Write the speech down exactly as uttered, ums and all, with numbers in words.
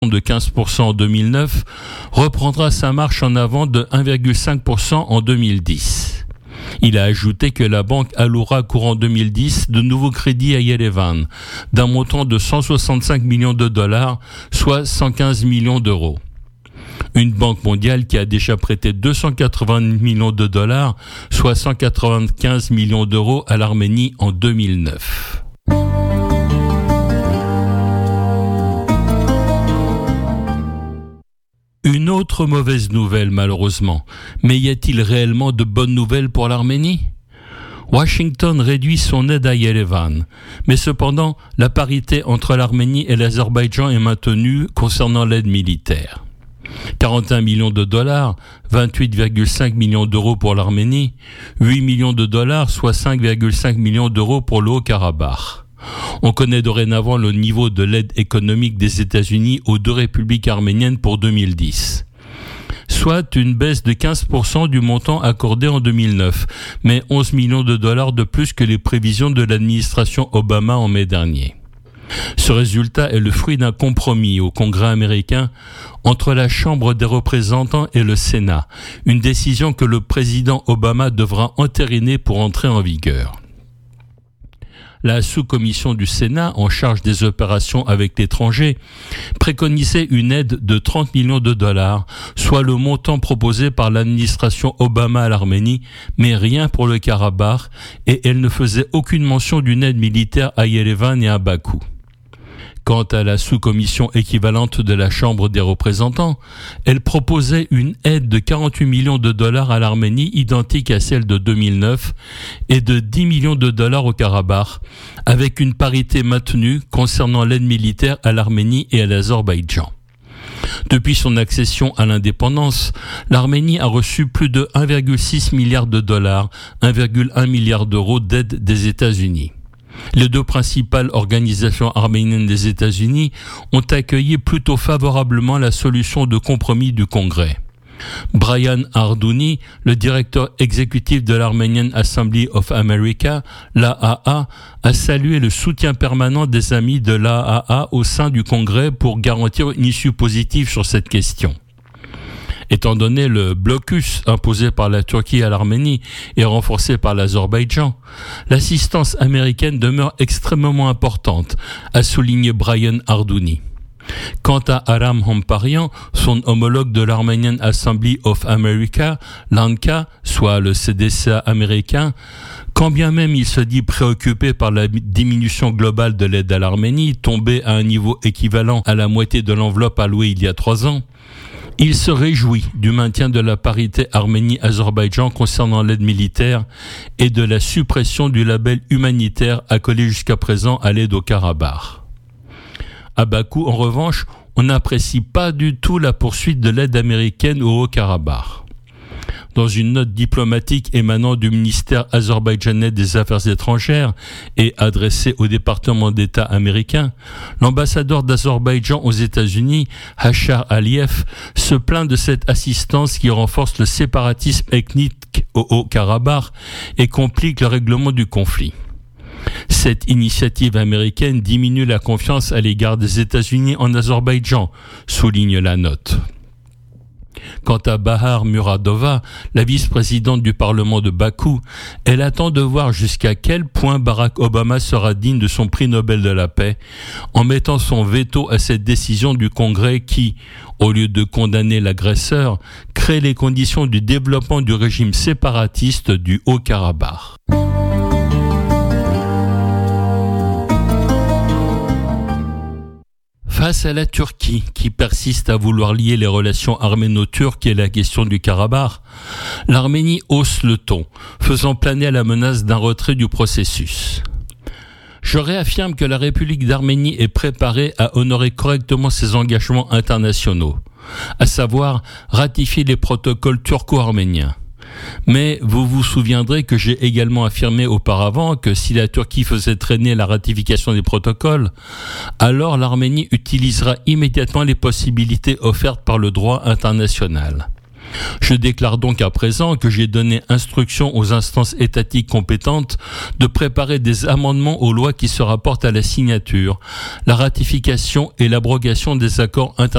de quinze pour cent en deux mille neuf, reprendra sa marche en avant de un virgule cinq pour cent en deux mille dix. Il a ajouté que la banque allouera courant deux mille dix de nouveaux crédits à Yerevan, d'un montant de cent soixante-cinq millions de dollars, soit cent quinze millions d'euros. Une banque mondiale qui a déjà prêté deux cent quatre-vingts millions de dollars, soit cent quatre-vingt-quinze millions d'euros à l'Arménie en deux mille neuf. Une autre mauvaise nouvelle malheureusement, mais y a-t-il réellement de bonnes nouvelles pour l'Arménie ? Washington réduit son aide à Yerevan, mais cependant la parité entre l'Arménie et l'Azerbaïdjan est maintenue concernant l'aide militaire. quarante et un millions de dollars, vingt-huit virgule cinq millions d'euros pour l'Arménie, huit millions de dollars, soit cinq virgule cinq millions d'euros pour le Haut-Karabakh. On connaît dorénavant le niveau de l'aide économique des États-Unis aux deux républiques arméniennes pour deux mille dix. Soit une baisse de quinze pour cent du montant accordé en deux mille neuf, mais onze millions de dollars de plus que les prévisions de l'administration Obama en mai dernier. Ce résultat est le fruit d'un compromis au Congrès américain entre la Chambre des représentants et le Sénat, une décision que le président Obama devra entériner pour entrer en vigueur. La sous-commission du Sénat, en charge des opérations avec l'étranger, préconisait une aide de trente millions de dollars, soit le montant proposé par l'administration Obama à l'Arménie, mais rien pour le Karabakh, et elle ne faisait aucune mention d'une aide militaire à Yerevan et à Bakou. Quant à la sous-commission équivalente de la Chambre des représentants, elle proposait une aide de quarante-huit millions de dollars à l'Arménie, identique à celle de deux mille neuf, et de dix millions de dollars au Karabakh, avec une parité maintenue concernant l'aide militaire à l'Arménie et à l'Azerbaïdjan. Depuis son accession à l'indépendance, l'Arménie a reçu plus de un virgule six milliard de dollars, un virgule un milliard d'euros d'aide des États-Unis. Les deux principales organisations arméniennes des États-Unis ont accueilli plutôt favorablement la solution de compromis du Congrès. Brian Ardouni, le directeur exécutif de l'Armenian Assembly of America, l'A A A, a salué le soutien permanent des amis de l'A A A au sein du Congrès pour garantir une issue positive sur cette question. Étant donné le blocus imposé par la Turquie à l'Arménie et renforcé par l'Azerbaïdjan, l'assistance américaine demeure extrêmement importante, a souligné Brian Ardouni. Quant à Aram Hamparian, son homologue de l'Armenian Assembly of America, l'A N C A, soit le C D C A américain, quand bien même il se dit préoccupé par la diminution globale de l'aide à l'Arménie, tombée à un niveau équivalent à la moitié de l'enveloppe allouée il y a trois ans, il se réjouit du maintien de la parité Arménie-Azerbaïdjan concernant l'aide militaire et de la suppression du label humanitaire accolé jusqu'à présent à l'aide au Karabakh. À Bakou, en revanche, on n'apprécie pas du tout la poursuite de l'aide américaine au Haut-Karabakh. Dans une note diplomatique émanant du ministère azerbaïdjanais des Affaires étrangères et adressée au département d'État américain, l'ambassadeur d'Azerbaïdjan aux États-Unis, Hachar Aliyev, se plaint de cette assistance qui renforce le séparatisme ethnique au Haut-Karabakh et complique le règlement du conflit. Cette initiative américaine diminue la confiance à l'égard des États-Unis en Azerbaïdjan, souligne la note. Quant à Bahar Muradova, la vice-présidente du Parlement de Bakou, elle attend de voir jusqu'à quel point Barack Obama sera digne de son prix Nobel de la paix en mettant son veto à cette décision du Congrès qui, au lieu de condamner l'agresseur, crée les conditions du développement du régime séparatiste du Haut-Karabakh. Face à la Turquie, qui persiste à vouloir lier les relations arméno-turques et la question du Karabakh, l'Arménie hausse le ton, faisant planer la menace d'un retrait du processus. Je réaffirme que la République d'Arménie est préparée à honorer correctement ses engagements internationaux, à savoir ratifier les protocoles turco-arméniens. Mais vous vous souviendrez que j'ai également affirmé auparavant que si la Turquie faisait traîner la ratification des protocoles, alors l'Arménie utilisera immédiatement les possibilités offertes par le droit international. Je déclare donc à présent que j'ai donné instruction aux instances étatiques compétentes de préparer des amendements aux lois qui se rapportent à la signature, la ratification et l'abrogation des accords internationaux